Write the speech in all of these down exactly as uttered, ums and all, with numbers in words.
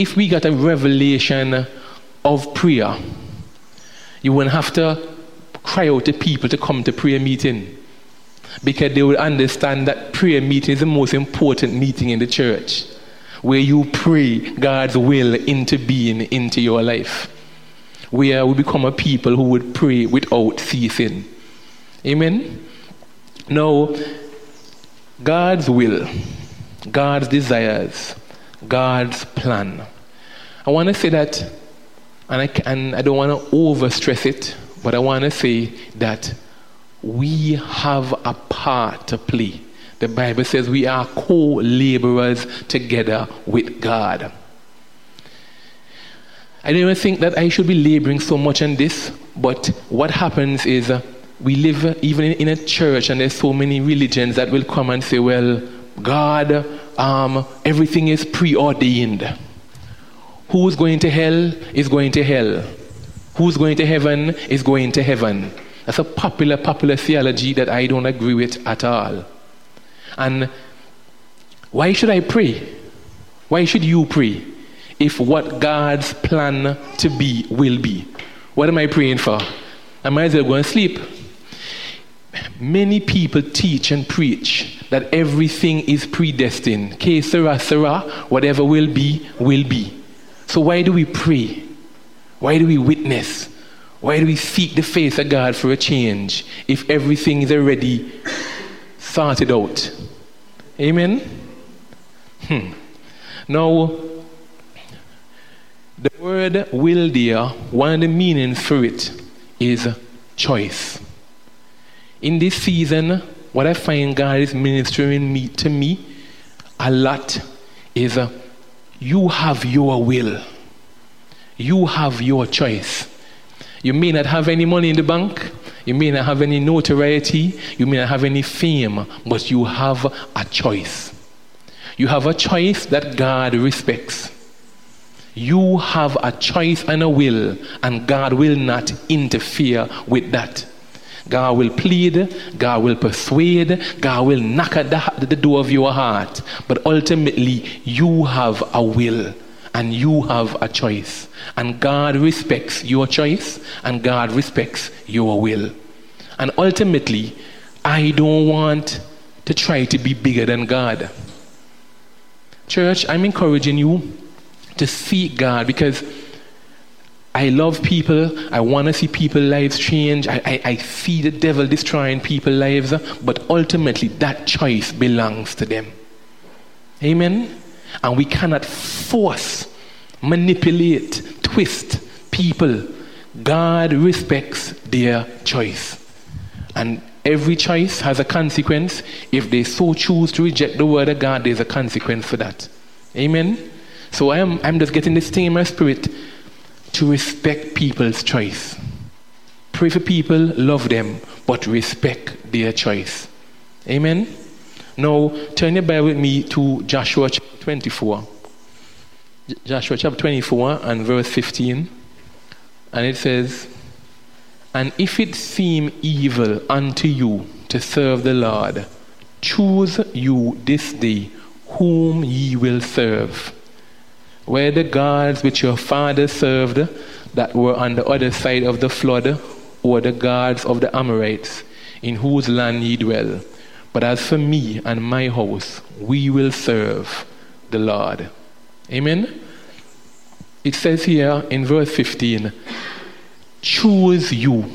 if we got a revelation of prayer, you wouldn't have to cry out to people to come to prayer meeting, because they will understand that prayer meeting is the most important meeting in the church, where you pray God's will into being into your life, where we become a people who would pray without ceasing. Amen? Now, God's will, God's desires, God's plan. I want to say that, and I, and I don't want to overstress it, but I want to say that we have a part to play. The Bible says we are co-laborers together with God. I don't even think that I should be laboring so much on this, but what happens is uh, we live even in, in a church, and there's so many religions that will come and say, well, God, um, everything is preordained. Who's going to hell is going to hell. Who's going to heaven is going to heaven. That's a popular, popular theology that I don't agree with at all. And why should I pray? Why should you pray if what God's plan to be will be? What am I praying for? I might as well go and sleep. Many people teach and preach that everything is predestined. Que sera, sera, whatever will be, will be. So why do we pray? Why do we witness? Why do we seek the face of God for a change if everything is already sorted out? Amen? Hmm. Now, the word will there, one of the meanings for it is choice. In this season, what I find God is ministering me, to me a lot is uh, you have your will. You have your choice. You may not have any money in the bank. You may not have any notoriety. You may not have any fame, but you have a choice. You have a choice that God respects. You have a choice and a will, and God will not interfere with that. God will plead, God will persuade, God will knock at the, the door of your heart. But ultimately, you have a will and you have a choice. And God respects your choice and God respects your will. And ultimately, I don't want to try to be bigger than God. Church, I'm encouraging you to seek God, because I love people. I want to see people's lives change. I, I, I see the devil destroying people's lives, but ultimately that choice belongs to them. Amen? And we cannot force, manipulate, twist people. God respects their choice. And every choice has a consequence. If they so choose to reject the word of God, there's a consequence for that. Amen? So I am, I'm just getting this thing in my spirit to respect people's choice. Pray for people, love them, but respect their choice. Amen? Now, turn your Bible with me to Joshua chapter twenty-four. Joshua chapter twenty-four and verse fifteen. And it says, "And if it seem evil unto you to serve the Lord, choose you this day whom ye will serve. Were the gods which your fathers served that were on the other side of the flood, or the gods of the Amorites, in whose land ye dwell? But as for me and my house, we will serve the Lord." Amen? It says here in verse fifteen, choose you.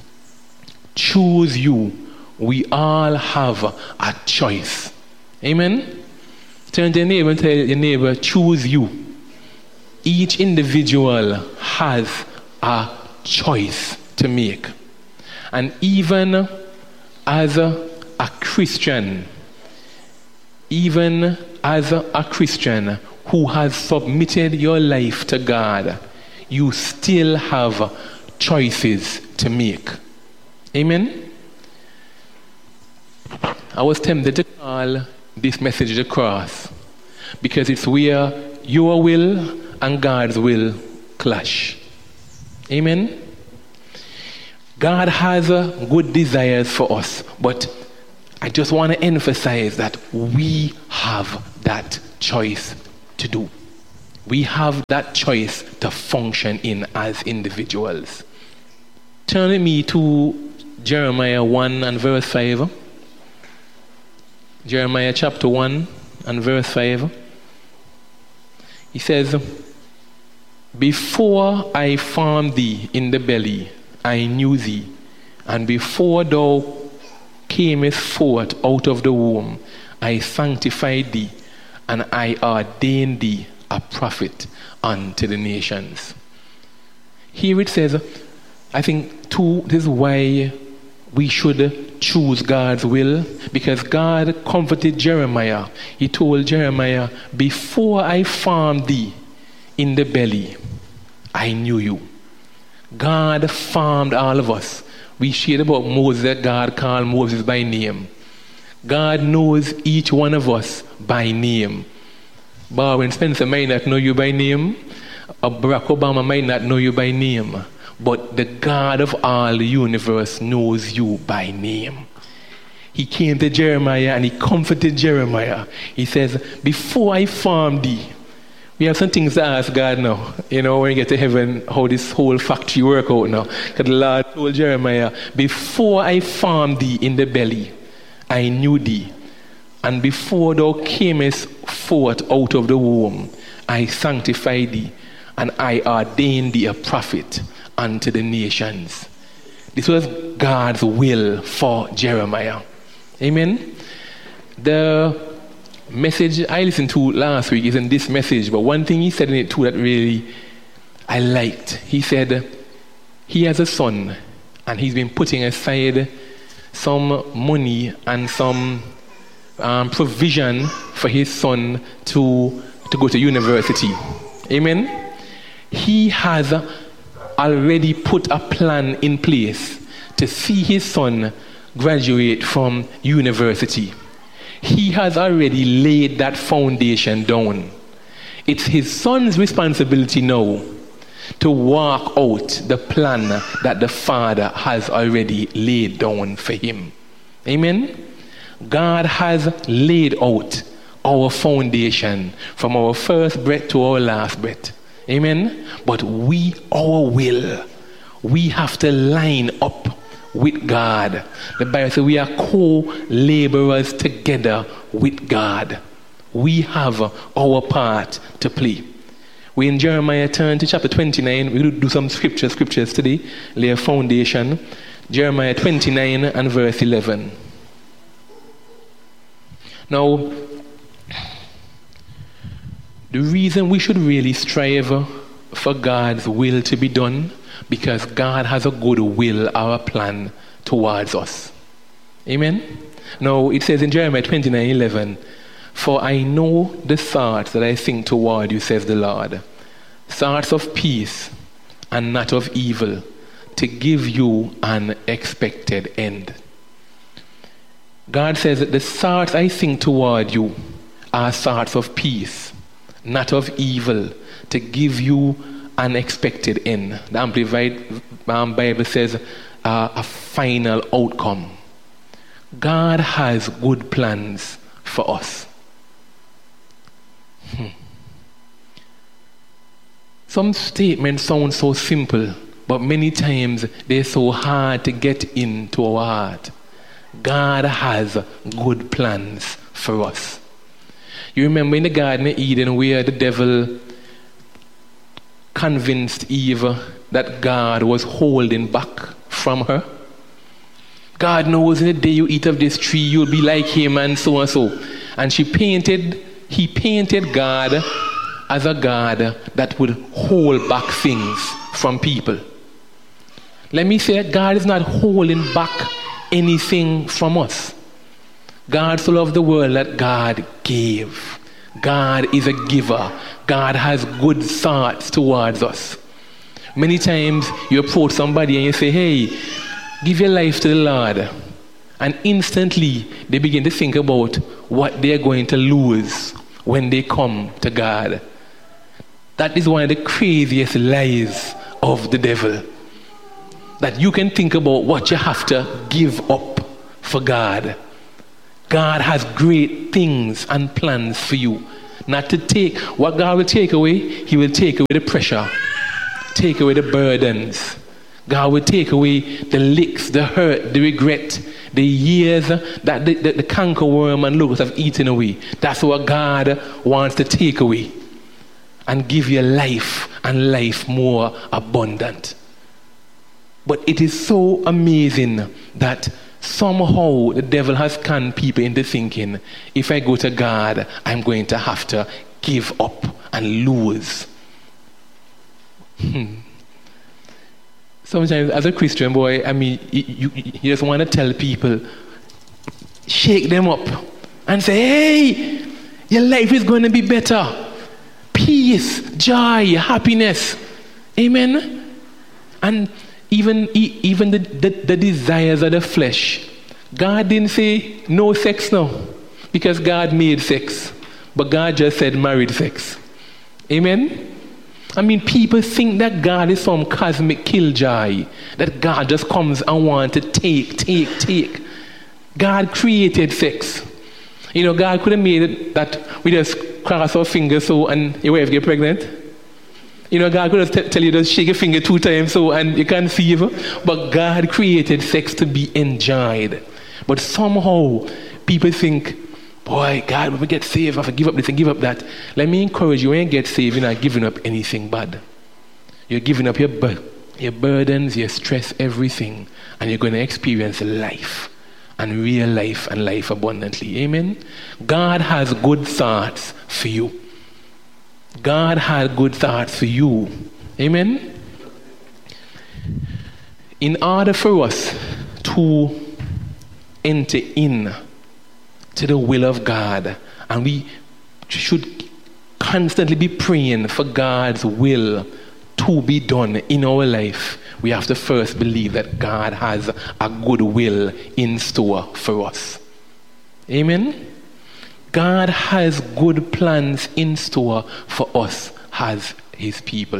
Choose you. We all have a choice. Amen? Turn to your neighbor and tell your neighbor, choose you. Each individual has a choice to make. And even as a, a Christian, even as a, a Christian who has submitted your life to God, you still have choices to make. Amen? I was tempted to call this message the cross, because it's where your will and God's will clash. Amen? God has uh, good desires for us, but I just want to emphasize that we have that choice to do. we have that choice to function in as individuals. Turn with me to Jeremiah one and verse five. Jeremiah chapter one and verse five. He says, before I formed thee in the belly, I knew thee, and before thou camest forth out of the womb, I sanctified thee, and I ordained thee a prophet unto the nations. Here it says, I think, too, this is why we should choose God's will, because God comforted Jeremiah. He told Jeremiah, before I formed thee in the belly, I knew you. God formed all of us. We shared about Moses, that God called Moses by name. God knows each one of us by name. Barwin Spencer might not know you by name, or Barack Obama might not know you by name, but the God of all the universe knows you by name. He came to Jeremiah and he comforted Jeremiah. He says, before I formed thee, we have some things to ask God now. You know, when you get to heaven, how this whole factory work out now. Because the Lord told Jeremiah, before I formed thee in the belly, I knew thee. And before thou camest forth out of the womb, I sanctified thee, and I ordained thee a prophet unto the nations. This was God's will for Jeremiah. Amen. The message I listened to last week isn't this message, but one thing he said in it too that really I liked. He said he has a son and he's been putting aside some money and some um, provision for his son to, to go to university. Amen. He has already put a plan in place to see his son graduate from university. He has already laid that foundation down. It's his son's responsibility now to walk out the plan that the Father has already laid down for him. Amen? God has laid out our foundation from our first breath to our last breath. Amen? But we, our will, we have to line up with God. The Bible says we are co-laborers together with God. We have our part to play. We in Jeremiah turn to chapter twenty-nine. We will do some scripture scriptures today, lay a foundation. Jeremiah twenty-nine and verse eleven. Now, the reason we should really strive for God's will to be done, because God has a good will or a plan towards us. Amen? Now, it says in Jeremiah twenty-nine eleven, for I know the thoughts that I think toward you, says the Lord, thoughts of peace and not of evil, to give you an expected end. God says that the thoughts I think toward you are thoughts of peace, not of evil, to give you an expected end. The Amplified um, Bible says uh, a final outcome. God has good plans for us. Hmm. Some statements sound so simple, but many times they're so hard to get into our heart. God has good plans for us. You remember in the Garden of Eden where the devil convinced Eve that God was holding back from her? God knows in the day you eat of this tree, you'll be like him and so and so. And she painted, he painted God as a God that would hold back things from people. Let me say that God is not holding back anything from us. God so loved the world that God gave. God is a giver. God has good thoughts towards us. Many times you approach somebody and you say, hey, give your life to the Lord. And instantly they begin to think about what they're going to lose when they come to God. That is one of the craziest lies of the devil. That you can think about what you have to give up for God. God has great things and plans for you Not to take. What God will take away, He will take away the pressure, take away the burdens. God will take away the licks, the hurt, the regret, the years that the, the, the cankerworm and locusts have eaten away. That's what God wants to take away and give you life, and life more abundant. But it is so amazing that somehow the devil has conned people into thinking, if I go to God, I'm going to have to give up and lose. Hmm. Sometimes as a Christian boy, I mean, you, you, you just want to tell people, shake them up and say, hey, your life is going to be better. Peace, joy, happiness. Amen? And even, even the, the, the desires of the flesh, God didn't say no sex now, because God made sex. But God just said married sex. Amen? I mean, people think that God is some cosmic killjoy, that God just comes and wants to take, take, take. God created sex. You know, God could have made it that we just cross our fingers so and your wife get pregnant. You know, God could have t- tell you to shake your finger two times so and you can't conceive. But God created sex to be enjoyed. But somehow, people think, boy, God, when we get saved, I have to give up this and give up that. Let me encourage you, when you get saved, you're not giving up anything bad. You're giving up your, bur- your burdens, your stress, everything. And you're going to experience life. And real life and life abundantly. Amen? God has good thoughts for you. God had good thoughts for you. Amen? In order for us to enter in to the will of God, and we should constantly be praying for God's will to be done in our life, we have to first believe that God has a good will in store for us. Amen? God has good plans in store for us as His people.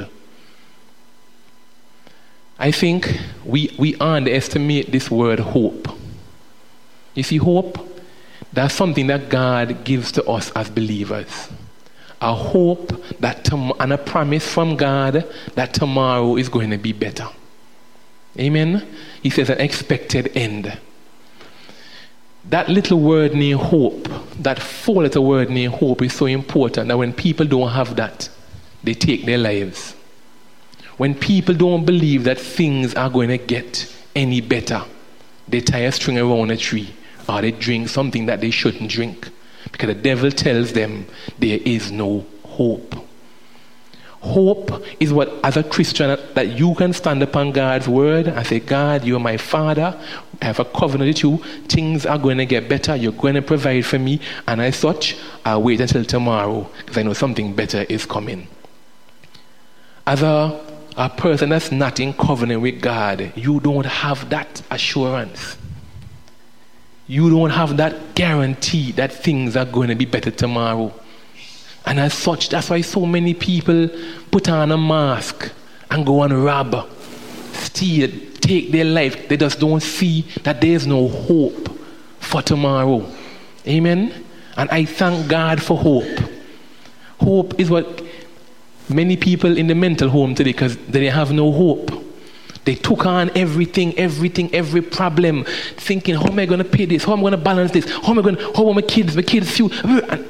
I think we, we underestimate this word hope. You see, hope, that's something that God gives to us as believers. A hope that tom- and a promise from God that tomorrow is going to be better. Amen? He says an expected end. That little word named hope, that four letter word named hope is so important that when people don't have that, they take their lives. When people don't believe that things are going to get any better, they tie a string around a tree or they drink something that they shouldn't drink because the devil tells them there is no hope. Hope is what, as a Christian, that you can stand upon God's word and say, God, you're my Father. I have a covenant with you. Things are going to get better. You're going to provide for me. And as such, I'll wait until tomorrow because I know something better is coming. As a, a person that's not in covenant with God, you don't have that assurance. You don't have that guarantee that things are going to be better tomorrow. And as such, that's why so many people put on a mask and go and rob, steal, take their life. They just don't see that there's no hope for tomorrow. Amen? And I thank God for hope. Hope is what many people in the mental home today, because they have no hope. They took on everything, everything, every problem, thinking, how am I going to pay this? How am I going to balance this? How am I going to, how are my kids, my kids' future? And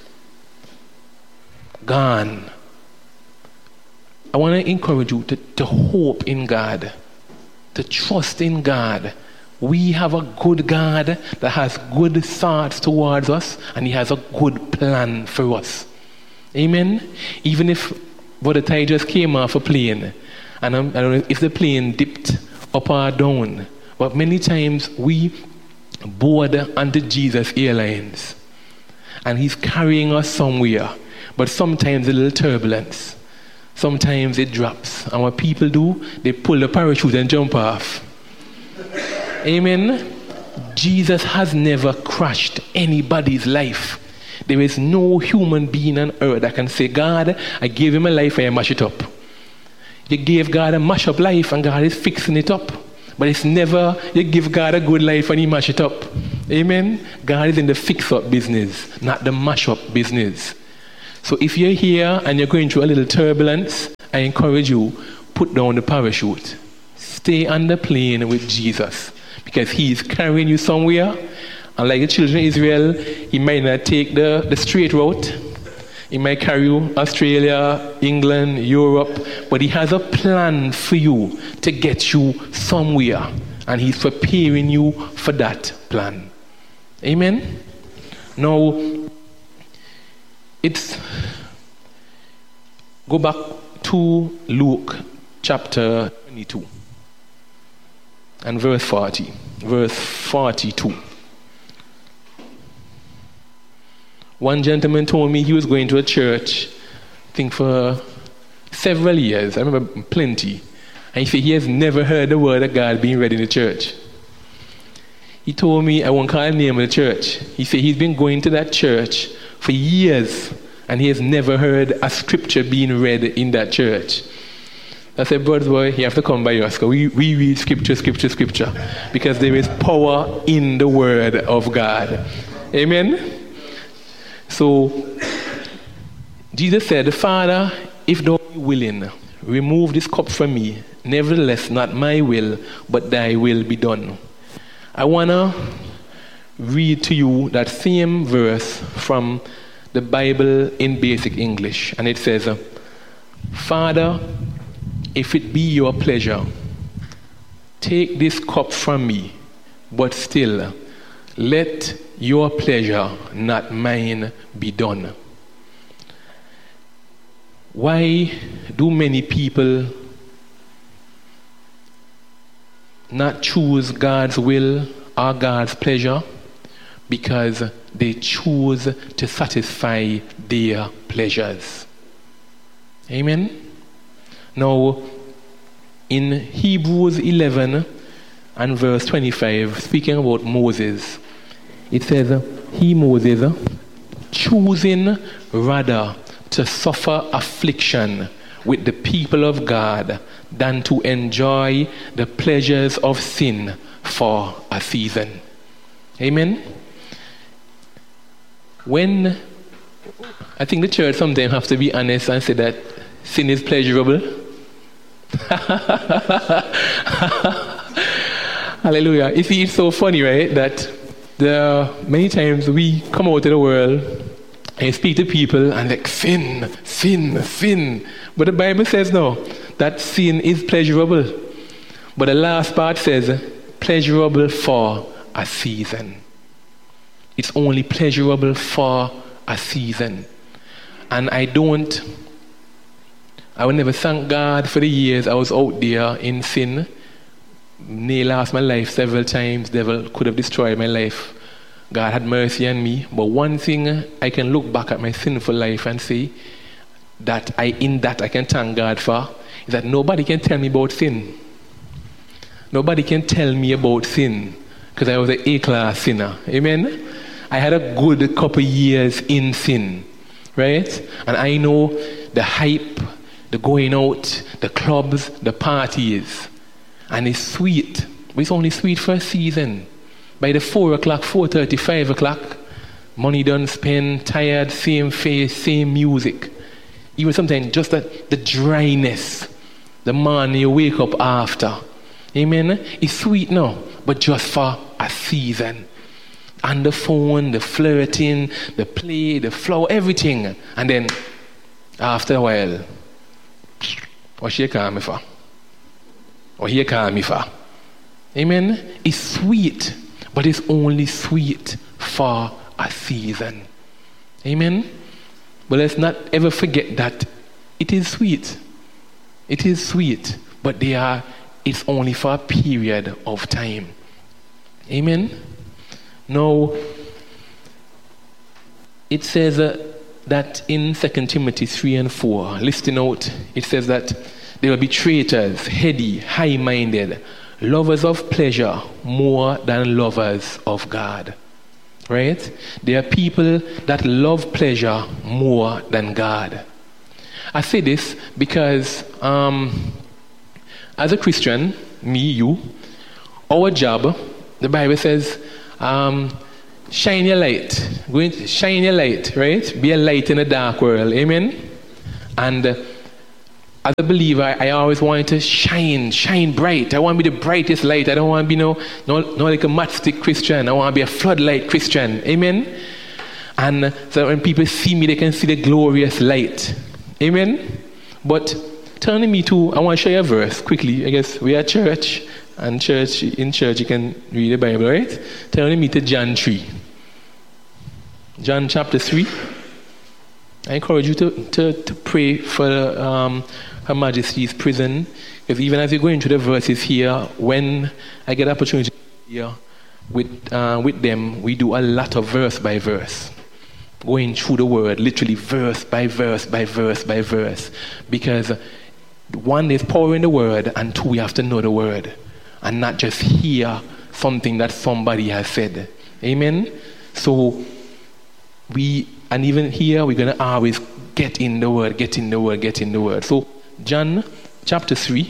gone. I want to encourage you to, to hope in God, to trust in God. We have a good God that has good thoughts towards us, and He has a good plan for us. Amen? Even if Brother Ty just came off a plane, and I'm, I don't know if the plane dipped up or down, but many times we board onto Jesus Airlines, and He's carrying us somewhere. But sometimes a little turbulence. Sometimes it drops. And what people do, they pull the parachute and jump off. Amen? Jesus has never crashed anybody's life. There is no human being on earth that can say, God, I gave him a life and I mash it up. You gave God a mash up life and God is fixing it up. But it's never you give God a good life and He mash it up. Amen? God is in the fix up business, not the mash up business. So if you're here and you're going through a little turbulence, I encourage you, put down the parachute. Stay on the plane with Jesus, because he's carrying you somewhere. And like the children of Israel, he might not take the, the straight route. He might carry you Australia, England, Europe, but he has a plan for you to get you somewhere. And he's preparing you for that plan. Amen? Now, it's, go back to Luke chapter twenty-two and verse forty. Verse forty-two. One gentleman told me he was going to a church, I think for several years. I remember plenty. And he said he has never heard the word of God being read in the church. He told me, I won't call the name of the church. He said he's been going to that church for years, and he has never heard a scripture being read in that church. I said, brother boy, you have to come by us, because we, we read scripture, scripture, scripture, because there is power in the word of God. Amen? So, Jesus said, Father, if thou be willing, remove this cup from me. Nevertheless, not my will, but thy will be done. I want to read to you that same verse from the Bible in basic English. And it says, Father, if it be your pleasure, take this cup from me, but still, let your pleasure, not mine, be done. Why do many people not choose God's will or God's pleasure? Because they choose to satisfy their pleasures. Amen? Now, in Hebrews eleven and verse twenty-five, speaking about Moses, it says, he, Moses, choosing rather to suffer affliction with the people of God than to enjoy the pleasures of sin for a season. Amen? When, I think the church sometimes have to be honest and say that sin is pleasurable. Hallelujah. You see, it's so funny, right, that the many times we come out to the world and speak to people and like, sin, sin, sin. But the Bible says no, that sin is pleasurable. But the last part says, pleasurable for a season. It's only pleasurable for a season. And I don't, I will never thank God for the years I was out there in sin. Nearly lost my life several times. Devil could have destroyed my life. God had mercy on me. But one thing I can look back at my sinful life and say that I, in that I can thank God for, is that nobody can tell me about sin. Nobody can tell me about sin, because I was an A-class sinner. Amen? I had a good couple years in sin, right? And I know the hype, the going out, the clubs, the parties. And it's sweet, but it's only sweet for a season. By the four o'clock, four thirty, five o'clock, money done spent, tired, same face, same music. Even sometimes just the, the dryness, the morning you wake up after. Amen? It's sweet now, but just for a season. And the phone, the flirting, the play, the flow, everything. And then, after a while, what she call me for? Or he call me for? Amen? It's sweet, but it's only sweet for a season. Amen? But let's not ever forget that it is sweet. It is sweet, but they are, it's only for a period of time. Amen? Now, it says uh, that in Second Timothy three and four, listing out, it says that they will be traitors, heady, high-minded, lovers of pleasure more than lovers of God. Right? There are people that love pleasure more than God. I say this because um, as a Christian, me, you, our job, the Bible says, um, shine your light. Go in, shine your light, right? Be a light in a dark world. Amen? And uh, as a believer, I, I always want to shine, shine bright. I want to be the brightest light. I don't want to be no, no, no like a matchstick Christian. I want to be a floodlight Christian. Amen? And uh, so when people see me, they can see the glorious light. Amen? But turning me to, I want to show you a verse quickly. I guess we are church, and church in church you can read the Bible, right? Turning me to John three. John chapter three. I encourage you to, to, to pray for um, Her Majesty's prison, because even as you're going through the verses here, when I get the opportunity here with, uh, with them, we do a lot of verse by verse. Going through the word, literally verse by verse by verse by verse. Because one, there's power in the word, and two, we have to know the word. And not just hear something that somebody has said. Amen? So, we, and even here, we're going to always get in the word, get in the word, get in the word. So, John chapter three.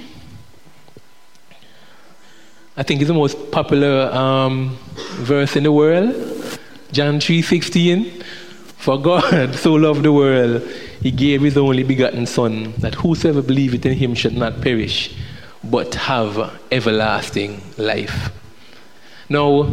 I think it's the most popular um, verse in the world. John three sixteen. For God so loved the world, he gave his only begotten Son, that whosoever believeth in him should not perish, but have everlasting life. Now,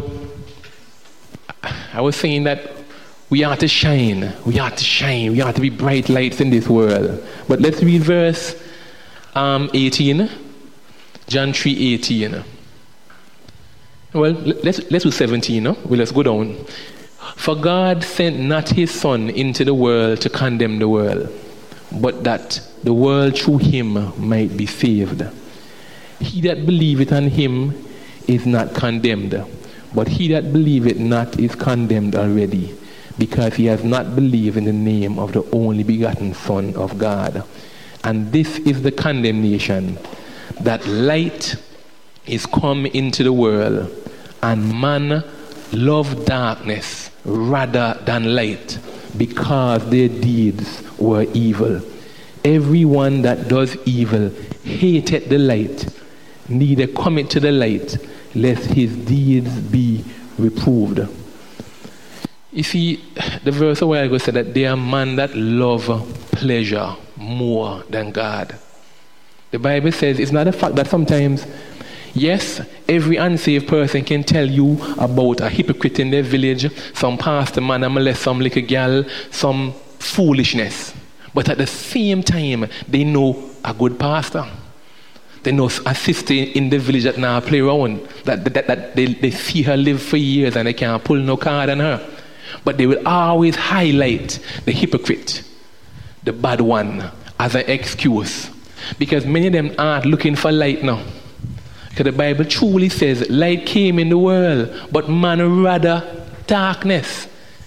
I was saying that we are to shine, we are to shine, we are to be bright lights in this world. But let's read verse um, eighteen, John three eighteen. Well, let's, let's do seventeen, no? Well, let's go down. For God sent not his Son into the world to condemn the world, but that the world through him might be saved. He that believeth on him is not condemned, but he that believeth not is condemned already, because he has not believed in the name of the only begotten Son of God. And this is the condemnation, that light is come into the world, and man loved darkness rather than light, because their deeds were evil. Everyone that does evil hated the light, neither cometh to the light, lest his deeds be reproved. You see, the verse a while ago said that there are men that love pleasure more than God. The Bible says it's not a fact that sometimes, yes, every unsaved person can tell you about a hypocrite in their village, some pastor man and molest some little girl, some foolishness. But at the same time, they know a good pastor. They know a sister in the village that now play around, that, that, that they, they see her live for years and they can't pull no card on her. But they will always highlight the hypocrite, the bad one, as an excuse. Because many of them aren't looking for light now. Because the Bible truly says, light came in the world, but man rather darkness.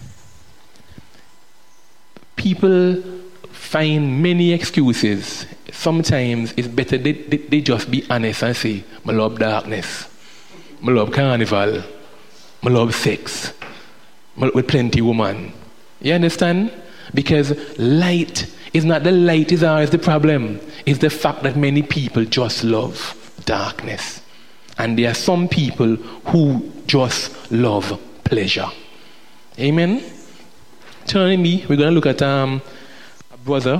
People find many excuses. Sometimes it's better they, they, they just be honest and say, I love darkness, I love carnival, I love sex, I with plenty woman. You understand? Because light is not the light is always the problem. It's the fact that many people just love darkness. And there are some people who just love pleasure. Amen? Turning me, we're going to look at um, a brother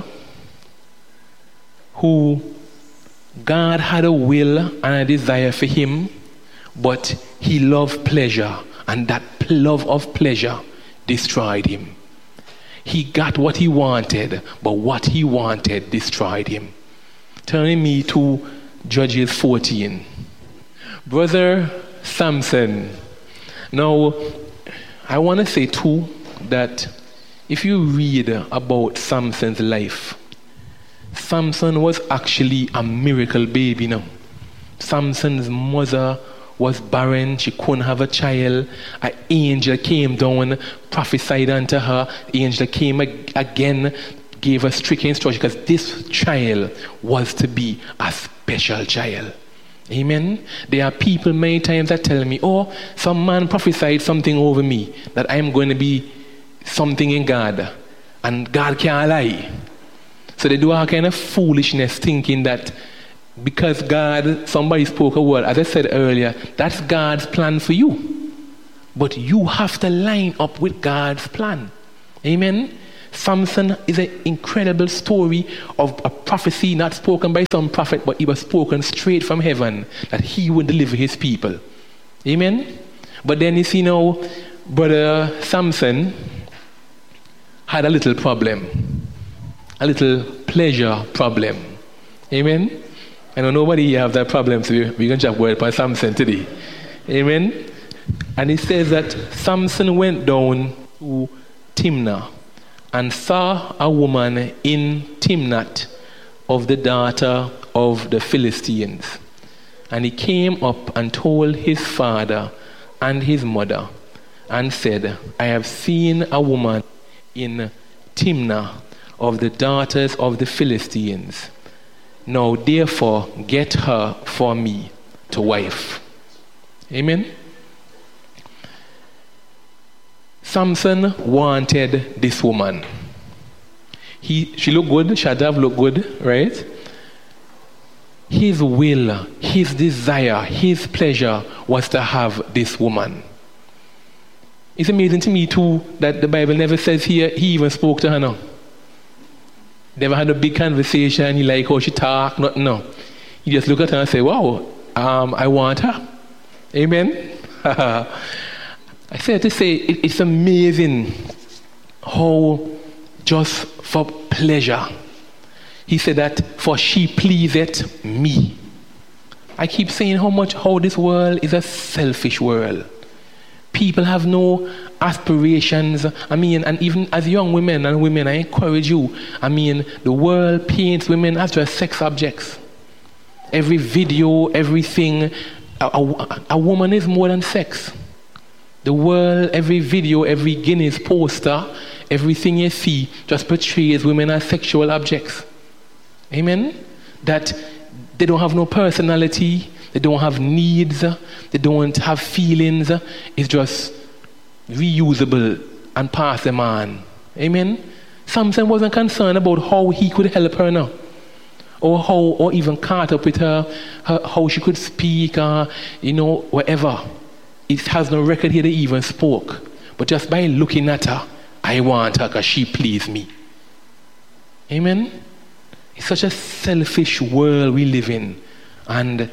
who God had a will and a desire for him, but he loved pleasure, and that love of pleasure destroyed him. He got what he wanted, but what he wanted destroyed him. Turning me to Judges fourteen. Brother Samson. Now, I want to say too that if you read about Samson's life, Samson was actually a miracle baby now. Samson's mother was barren, she couldn't have a child. An angel came down, prophesied unto her. The angel came again, gave her strict instruction, because this child was to be a special child. Amen. There are people many times that tell me, oh, some man prophesied something over me, that I'm going to be something in God, and God can't lie. So they do all kind of foolishness, thinking that because God, somebody spoke a word, as I said earlier, that's God's plan for you. But you have to line up with God's plan. Amen. Samson is an incredible story of a prophecy not spoken by some prophet, but it was spoken straight from heaven that he would deliver his people. Amen. But then you see now, brother Samson had a little problem, a little pleasure problem. Amen. I know nobody have that problem, so we're going to chat about by Samson today. Amen. And it says that Samson went down to Timnah and saw a woman in Timnath of the daughter of the Philistines. And he came up and told his father and his mother and said, I have seen a woman in Timnah of the daughters of the Philistines. Now therefore get her for me to wife. Amen. Samson wanted this woman. He, she looked good, Shadav looked good, right? His will, his desire, his pleasure was to have this woman. It's amazing to me too that the Bible never says here he even spoke to her now. Never had a big conversation, he like how she talk, nothing, no. He just look at her and say, wow, um, I want her. Amen? I said to say, it, it's amazing how just for pleasure, he said that for she pleaseth me. I keep saying how much, how this world is a selfish world. People have no aspirations. I mean, and even as young women and women, I encourage you. I mean, the world paints women as just sex objects. Every video, everything, a, a, a woman is more than sex. The world, every video, every Guinness poster, everything you see just portrays women as sexual objects. Amen? That they don't have no personality, they don't have needs, they don't have feelings. It's just reusable and pass them on. Amen? Samson wasn't concerned about how he could help her now, or how, or even caught up with her, her how she could speak, or, you know, whatever. It has no record here they even spoke. But just by looking at her, I want her because she pleased me. Amen? It's such a selfish world we live in. And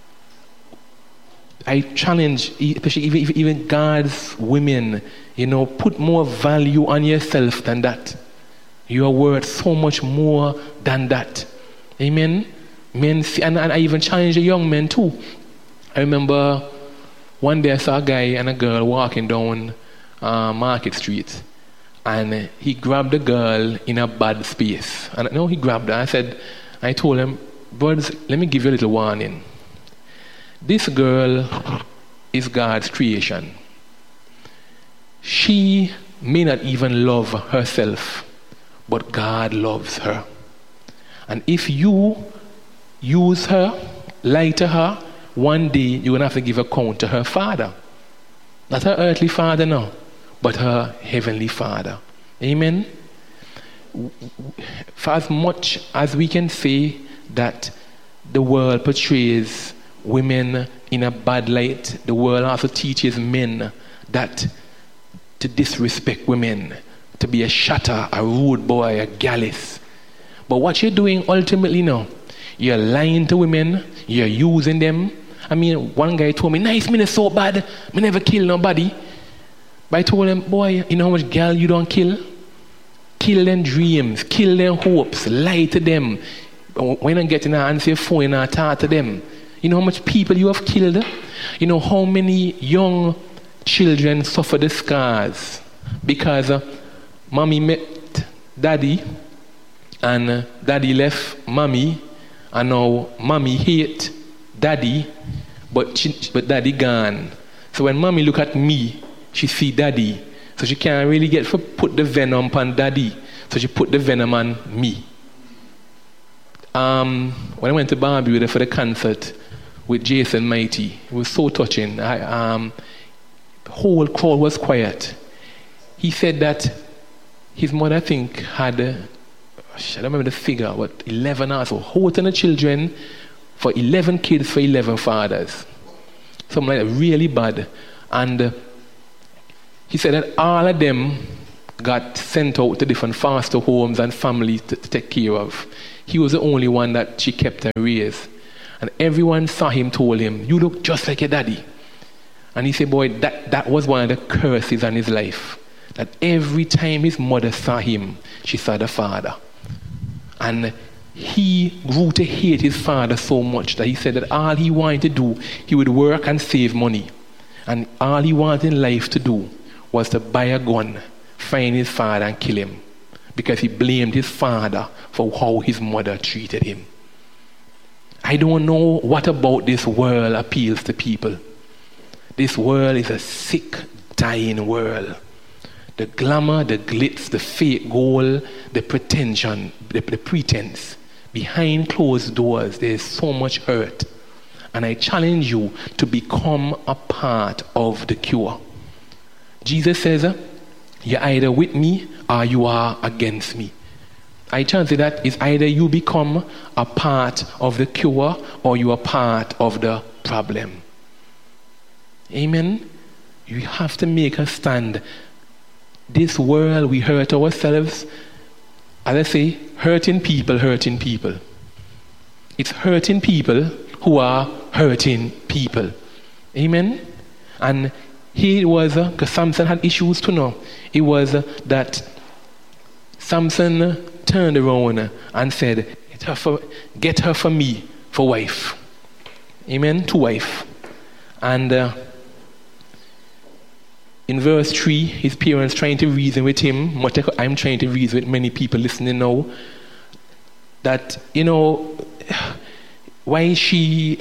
I challenge, especially even, even God's women, you know, put more value on yourself than that. You are worth so much more than that. Amen? Men, and, and I even challenge the young men too. I remember one day I saw a guy and a girl walking down uh, Market Street, and he grabbed the girl in a bad space. And no, he grabbed her. I said, I told him, brothers, let me give you a little warning. This girl is God's creation. She may not even love herself, but God loves her. And if you use her, lie to her, one day you're going to have to give account to her father. Not her earthly father now, but her heavenly Father. Amen? For as much as we can say that the world portrays women in a bad light, the world also teaches men that to disrespect women, to be a shatter, a rude boy, a gallus. But what you're doing ultimately now, you're lying to women, you're using them. I mean, one guy told me, nice, me not so bad, me never kill nobody. But I told him, boy, you know how much girl you don't kill? Kill them dreams, kill them hopes, lie to them. When I get in and answer your phone and talk to them, you know how much people you have killed? You know how many young children suffer the scars because uh, mommy met daddy and uh, daddy left mommy, and now mommy hate daddy, but she, but daddy gone. So when mommy look at me, she see daddy, so she can't really get for put the venom on daddy, so she put the venom on me. Um, when I went to Barbuda for the concert with Jason Mighty, it was so touching. I, um, the whole crowd was quiet. He said that his mother, I think, had, uh, I don't remember the figure, but eleven or so, whole ton of children for eleven kids for eleven fathers. Something like that, really bad. And uh, he said that all of them got sent out to different foster homes and families to, to take care of. He was the only one that she kept and raised. And everyone saw him, told him, you look just like your daddy. And he said, boy, that, that was one of the curses on his life. That every time his mother saw him, she saw the father. And he grew to hate his father so much that he said that all he wanted to do, he would work and save money. And all he wanted in life to do was to buy a gun, find his father and kill him. Because he blamed his father for how his mother treated him. I don't know what about this world appeals to people. This world is a sick, dying world. The glamour, the glitz, the fake goal, the pretension, the, the pretense. Behind closed doors, there is so much hurt. And I challenge you to become a part of the cure. Jesus says, you're either with me or you are against me. I challenge you that it's either you become a part of the cure or you are part of the problem. Amen? You have to make a stand. This world, we hurt ourselves. As I say, hurting people, hurting people. It's hurting people who are hurting people. Amen? And he was, because uh, Samson had issues to know. It was uh, that Samson turned around and said, get her for, get her for me, for wife. Amen? To wife. And uh, in verse three, his parents trying to reason with him, much like I'm trying to reason with many people listening now, that, you know, why is she